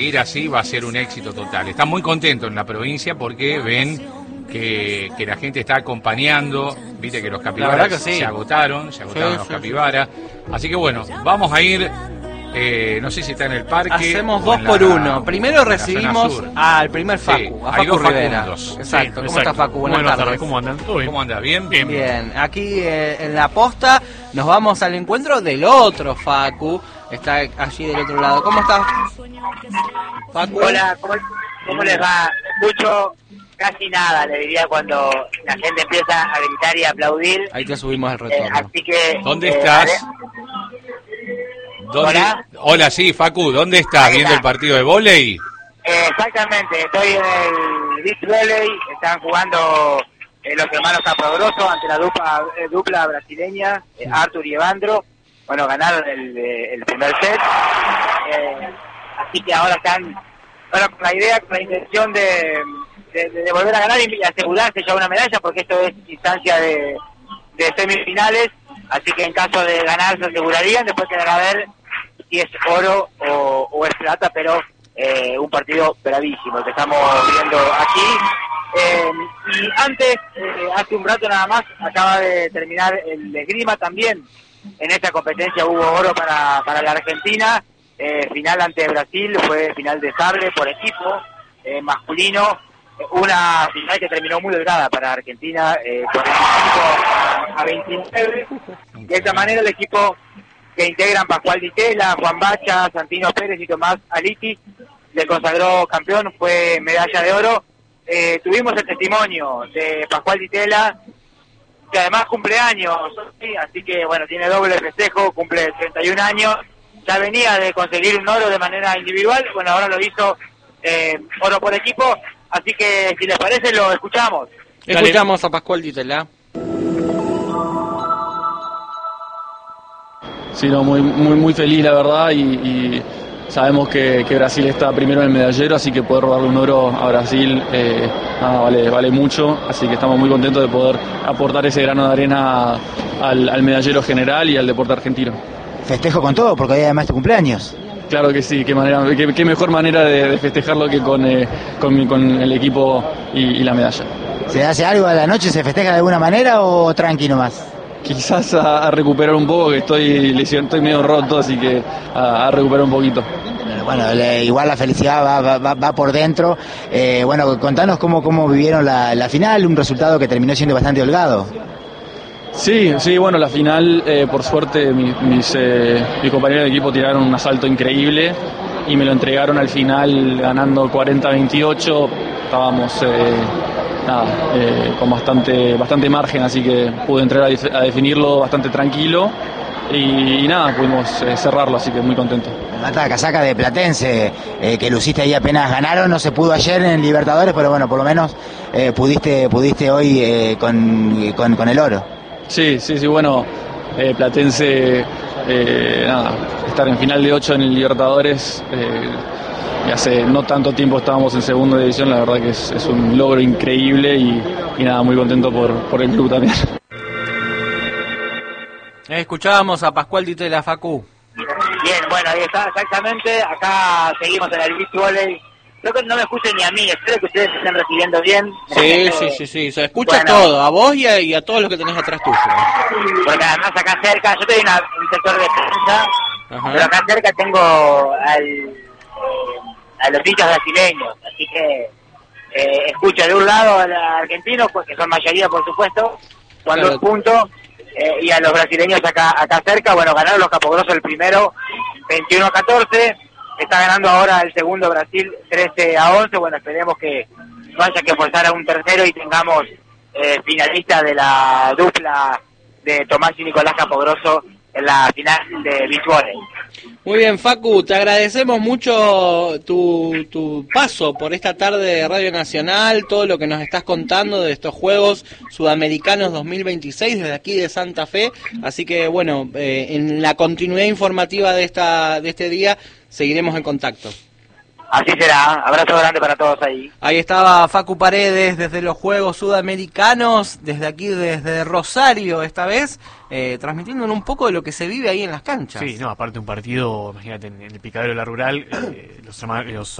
Ir así va a ser un éxito total. Están muy contentos en la provincia porque ven que la gente está acompañando. Viste que los capibaras que sí. se agotaron los capibaras. Así que bueno, vamos a ir, no sé si está en el parque. Hacemos 2 por 1. Primero recibimos al primer Facu, a Facu Rivera. Exacto. ¿Cómo está, Facu? Buenas tardes. ¿Cómo andan? ¿Todo bien? ¿Cómo anda? ¿Bien? Bien. Aquí en la posta nos vamos al encuentro del otro Facu. Está allí del otro lado. ¿Cómo estás, Facu? Hola, ¿cómo les va? Escucho casi nada, le diría, cuando la gente empieza a gritar y a aplaudir. Ahí te subimos el retorno. Así que... ¿Dónde estás? ¿Hola? Hola, sí, Facu, ¿dónde estás? Ahí ¿Viendo está. el partido de vóley? Exactamente, estoy en el beach volley, están jugando los hermanos Capogroso ante la dupla brasileña, Arthur y Evandro. Bueno, ganaron el primer set, así que ahora están con la idea, con la intención de volver a ganar y asegurarse ya una medalla, porque esto es instancia de semifinales, así que en caso de ganar se asegurarían, después quedará a ver si es oro o es plata, pero un partido bravísimo el que estamos viendo aquí. Y antes, hace un rato nada más, acaba de terminar el esgrima también. En esta competencia hubo oro para la Argentina, final ante Brasil, fue final de sable por equipo masculino, una final que terminó muy delgada para Argentina, por 25-29. De esta manera el equipo que integran Pascual Ditela, Juan Bacha, Santino Pérez y Tomás Aliti le consagró campeón, fue medalla de oro. Tuvimos el testimonio de Pascual Ditela, que además cumple años, ¿sí? Así que bueno, tiene doble festejo, cumple 31 años, ya venía de conseguir un oro de manera individual, bueno, ahora lo hizo oro por equipo, así que si les parece lo escuchamos. Escuchamos a Pascual Ditela. Sí, no, muy feliz la verdad y sabemos que Brasil está primero en el medallero, así que poder robarle un oro a Brasil vale mucho, así que estamos muy contentos de poder aportar ese grano de arena al medallero general y al deporte argentino. Festejo con todo, porque hoy además es tu cumpleaños. Claro que sí, qué mejor manera de festejarlo que con el equipo y la medalla. ¿Se hace algo a la noche? ¿Se festeja de alguna manera o tranqui nomás? Quizás a recuperar un poco, que estoy medio roto, así que a recuperar un poquito. Bueno, igual la felicidad va por dentro. Bueno, contanos cómo vivieron la final, un resultado que terminó siendo bastante holgado. Sí, bueno, la final, por suerte, mis compañeros de equipo tiraron un asalto increíble y me lo entregaron al final ganando 40-28. Estábamos con bastante margen, así que pude entrar a definirlo bastante tranquilo y nada, pudimos cerrarlo, así que muy contento. Mata casaca de Platense, que luciste ahí apenas ganaron, no se pudo ayer en Libertadores, pero bueno, por lo menos pudiste hoy con el oro. Sí, bueno, Platense, estar en final de 8 en el Libertadores, y hace no tanto tiempo estábamos en segunda división, la verdad que es un logro increíble y nada, muy contento por el club también. Escuchábamos a Pascual Ditela, Facu. Bien, bueno, ahí está, exactamente, acá seguimos en el beach volley. Creo que no me escuchen ni a mí, espero que ustedes se estén recibiendo bien. Sí, se escucha todo, a vos y a todos los que tenés atrás tuyo. Porque además acá cerca, yo estoy en un sector de prensa, Ajá. pero acá cerca tengo a los hinchas brasileños, así que escucho de un lado a los argentinos, pues que son mayoría por supuesto, cuando Claro. es punto, y a los brasileños acá cerca. Bueno, ganaron los Capogrosos el primero 21-14, está ganando ahora el segundo Brasil 13-11. Bueno, esperemos que no haya que forzar a un tercero y tengamos finalistas de la dupla de Tomás y Nicolás Capogroso en la final de beach volley. Muy bien, Facu, te agradecemos mucho tu paso por esta tarde de Radio Nacional, todo lo que nos estás contando de estos Juegos Sudamericanos 2026 desde aquí de Santa Fe. Así que bueno, en la continuidad informativa de este día seguiremos en contacto. Así será, abrazo grande para todos ahí. Ahí estaba Facu Paredes desde los Juegos Sudamericanos, desde aquí, desde Rosario esta vez, transmitiéndonos un poco de lo que se vive ahí en las canchas. Sí, no, aparte un partido, imagínate, en el Picadero de la Rural, los